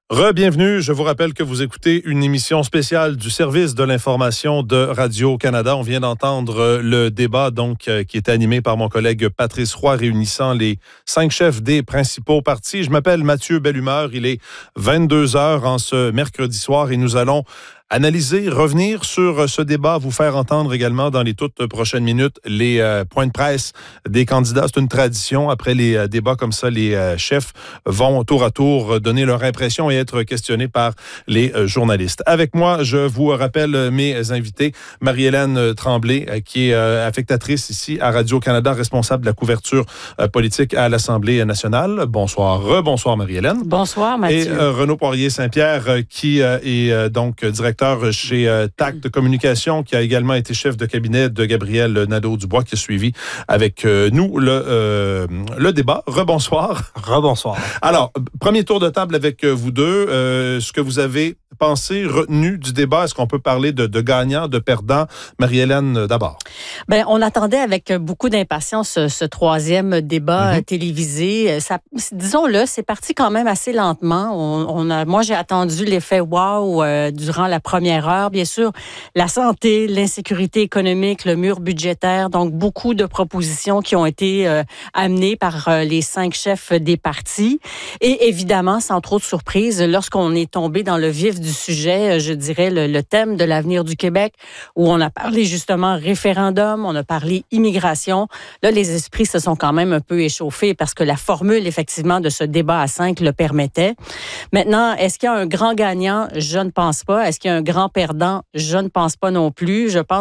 Re-bienvenue. Je vous rappelle que vous écoutez une émission spéciale du service de l'information de Radio-Canada. On vient d'entendre le débat qui était animé par mon collègue Patrice Roy, réunissant les 5 chefs des principaux partis. Je m'appelle Mathieu Bellumeur. Il est 22h en ce mercredi soir et nous allons analyser, revenir sur ce débat, vous faire entendre également dans les toutes prochaines minutes les points de presse des candidats. C'est une tradition. Après les débats comme ça, les chefs vont tour à tour donner leur impression et être questionnés par les journalistes. Avec moi, je vous rappelle mes invités. Marie-Hélène Tremblay, qui est affectatrice ici à Radio-Canada, responsable de la couverture politique à l'Assemblée nationale. Bonsoir. Rebonsoir Marie-Hélène. Bonsoir Mathieu. Et Renaud Poirier-Saint-Pierre, qui est donc directeur chez TACT Communication, qui a également été chef de cabinet de Gabriel Nadeau-Dubois, qui a suivi avec nous le débat. Rebonsoir. Rebonsoir. Alors, premier tour de table avec vous deux. Ce que vous avez pensé, retenu du débat, est-ce qu'on peut parler de gagnants, de perdants? Marie-Hélène, d'abord. Bien, on attendait avec beaucoup d'impatience ce troisième débat télévisé. Ça, disons-le, c'est parti quand même assez lentement. Moi, j'ai attendu l'effet wow durant la première heure. Bien sûr, la santé, l'insécurité économique, le mur budgétaire, donc beaucoup de propositions qui ont été amenées par les 5 chefs des partis. Et évidemment, sans trop de surprise, lorsqu'on est tombé dans le vif du sujet, je dirais le thème de l'avenir du Québec, où on a parlé justement référendum, on a parlé immigration. Là, les esprits se sont quand même un peu échauffés parce que la formule, effectivement, de ce débat à 5 le permettait. Maintenant, est-ce qu'il y a un grand gagnant? Je ne pense pas. Est-ce qu'il y a un grand perdant? Je ne pense pas non plus. Je pense